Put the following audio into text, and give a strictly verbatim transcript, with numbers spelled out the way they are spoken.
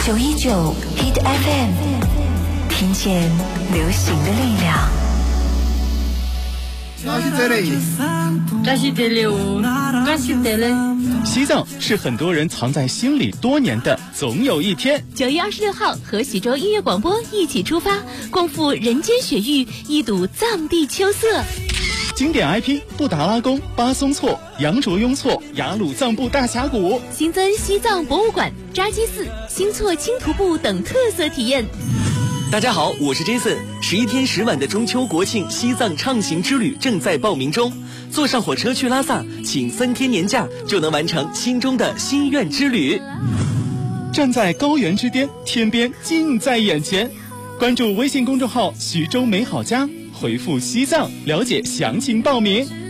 九一九 Hit F M， 听见流行的力量。 这是这里， 这是这里哦，这是这里。 西藏是很多人藏在心里多年的总有一天。 九月二十六号，和喜洲音乐广播一起出发，共赴人间雪域，一睹藏地秋色。 经典 I P 布达拉宫、巴松措、羊卓雍措、雅鲁藏布大峡谷， 新增西藏博物馆、扎基寺、新措轻徒步等特色体验。 大家好，我是 Jason。十一天十晚的中秋国庆西藏畅行之旅正在报名中，坐上火车去拉萨，请三天年假就能完成心中的心愿之旅。 站在高原之巅，天边近在眼前。关注微信公众号徐州美好家，回复西藏了解详情报名。